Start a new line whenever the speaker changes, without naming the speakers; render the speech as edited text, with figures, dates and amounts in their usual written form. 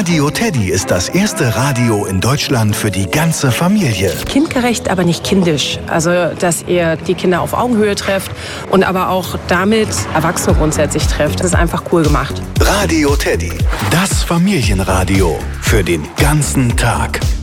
Radio Teddy ist das erste Radio in Deutschland für die ganze Familie.
Kindgerecht, aber nicht kindisch. Also, dass ihr die Kinder auf Augenhöhe trefft und aber auch damit Erwachsene grundsätzlich trefft. Das ist einfach cool gemacht.
Radio Teddy, das Familienradio für den ganzen Tag.